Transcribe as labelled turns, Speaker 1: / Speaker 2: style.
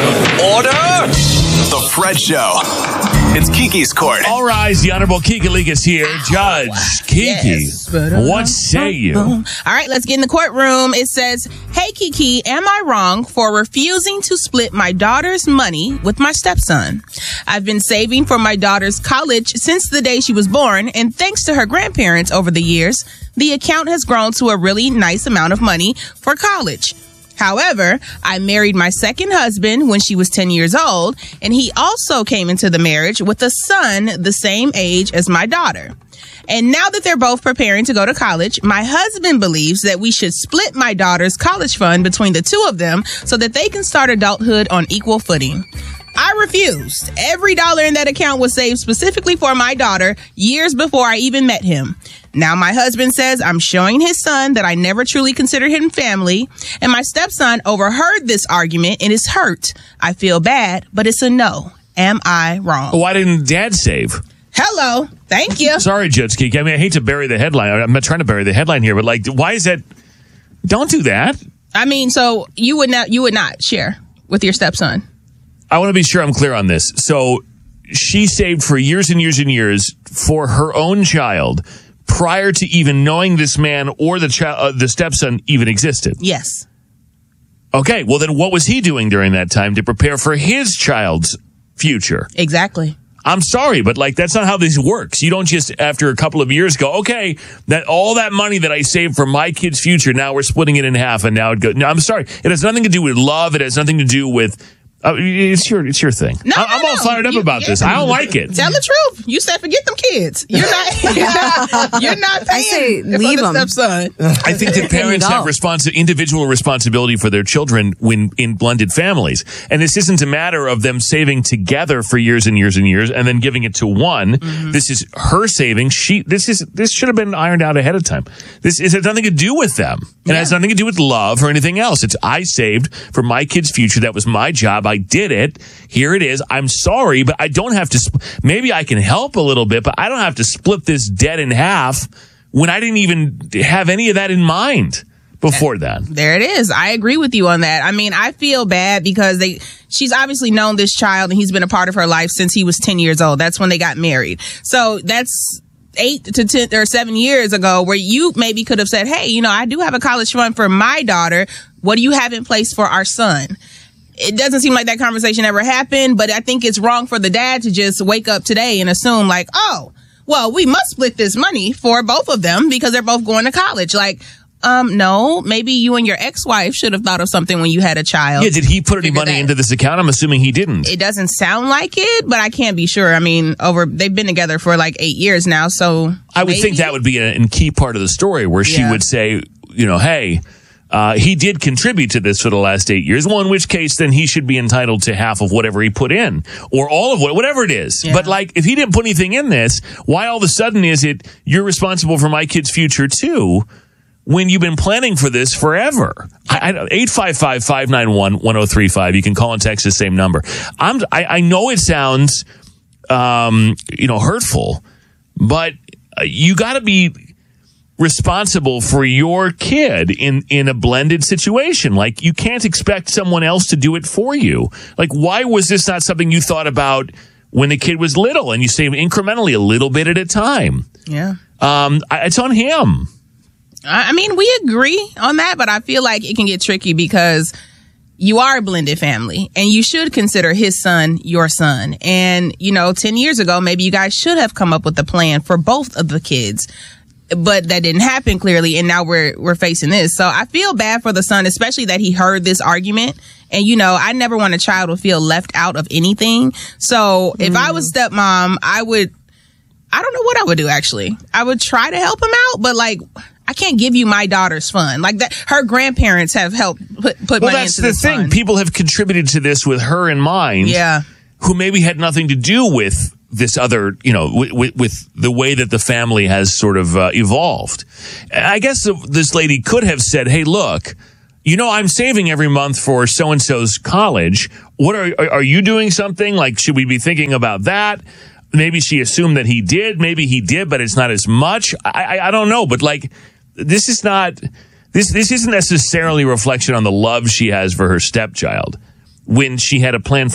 Speaker 1: Order! The Fred Show. It's Kiki's Court.
Speaker 2: All rise, the Honorable Kiki League is here. Judge Kiki, what say you?
Speaker 3: All right, let's get in the courtroom. It says, hey, Kiki, am I wrong for refusing to split my daughter's money with my stepson? I've been saving for my daughter's college since the day she was born, and thanks to her grandparents over the years, the account has grown to a really nice amount of money for college. However, I married my second husband when she was 10 years old, and he also came into the marriage with a son the same age as my daughter. And now that they're both preparing to go to college, my husband believes that we should split my daughter's college fund between the two of them so that they can start adulthood on equal footing. I refused. Every dollar in that account was saved specifically for my daughter years before I even met him. Now my husband says I'm showing his son that I never truly considered him family, and my stepson overheard this argument and is hurt. I feel bad, but it's a no. Am I wrong?
Speaker 2: Why didn't Dad save?
Speaker 3: Hello. Thank you.
Speaker 2: Sorry, Judge Kiki. I mean, I hate to bury the headline. I'm not trying to bury the headline here, but like, why is that? Don't do that.
Speaker 3: I mean, so you would not share with your stepson.
Speaker 2: I want to be sure I'm clear on this. So she saved for years and years and years for her own child prior to even knowing this man or the stepson even existed.
Speaker 3: Yes.
Speaker 2: Okay, well then what was he doing during that time to prepare for his child's future?
Speaker 3: Exactly.
Speaker 2: I'm sorry, but like that's not how this works. You don't just after a couple of years go, okay, that all that money that I saved for my kid's future, now we're splitting it in half and now it goes. No, I'm sorry. It has nothing to do with love. It has nothing to do with it's your thing. I'm all fired up about this. I don't like it.
Speaker 3: Tell the truth. You said forget them kids. You're not paying.
Speaker 4: I say leave them.
Speaker 3: Stepson.
Speaker 2: I think that parents have individual responsibility for their children when in blended families, and this isn't a matter of them saving together for years and years and years and then giving it to one. Mm-hmm. This is her saving. This should have been ironed out ahead of time. This has nothing to do with them. It has nothing to do with love or anything else. It's I saved for my kid's future. That was my job. I did it. Here it is. I'm sorry, but I don't have to. Maybe I can help a little bit, but I don't have to split this debt in half when I didn't even have any of that in mind before then.
Speaker 3: There it is. I agree with you on that. I mean, I feel bad because she's obviously known this child and he's been a part of her life since he was 10 years old. That's when they got married. So that's 8 to 10 or 7 years ago where you maybe could have said, hey, I do have a college fund for my daughter. What do you have in place for our son? It doesn't seem like that conversation ever happened, but I think it's wrong for the dad to just wake up today and assume like, oh, well, we must split this money for both of them because they're both going to college. Like, no, maybe you and your ex-wife should have thought of something when you had a child.
Speaker 2: Yeah, did he put any money into this account? I'm assuming he didn't.
Speaker 3: It doesn't sound like it, but I can't be sure. I mean, they've been together for like 8 years now, so
Speaker 2: I would think that would be a key part of the story where she would say, hey, he did contribute to this for the last 8 years. Well, in which case, then he should be entitled to half of whatever he put in, or all of whatever it is. Yeah. But like, if he didn't put anything in this, why all of a sudden is it you're responsible for my kid's future too? When you've been planning for this forever. 855-591-1035. You can call and text the same number. I know it sounds, hurtful, but you got to be responsible for your kid in a blended situation. Like, you can't expect someone else to do it for you. Like, why was this not something you thought about when the kid was little and you save incrementally a little bit at a time?
Speaker 3: Yeah.
Speaker 2: It's on him.
Speaker 3: I mean, we agree on that, but I feel like it can get tricky because you are a blended family and you should consider his son your son. And, 10 years ago, maybe you guys should have come up with a plan for both of the kids. But that didn't happen clearly, and now we're facing this. So I feel bad for the son, especially that he heard this argument. And, I never want a child to feel left out of anything. So if I was stepmom, I don't know what I would do, actually. I would try to help him out, but like, I can't give you my daughter's fund. Like that, her grandparents have helped put money into this fund. Well, that's the thing.
Speaker 2: People have contributed to this with her in mind.
Speaker 3: Yeah.
Speaker 2: Who maybe had nothing to do with this other, with the way that the family has sort of evolved. I guess this lady could have said, hey, look, I'm saving every month for so-and-so's college. What are you doing something? Like, should we be thinking about that? Maybe she assumed that he did. Maybe he did, but it's not as much. I don't know. But like, this isn't necessarily a reflection on the love she has for her stepchild. when she had a plan